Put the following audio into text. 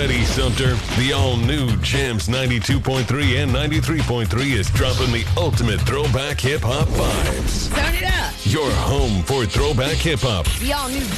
ready, Sumter. The all-new Jams 92.3 and 93.3 is dropping the ultimate throwback hip-hop vibes. Turn it up. Your home for throwback hip-hop. The all-new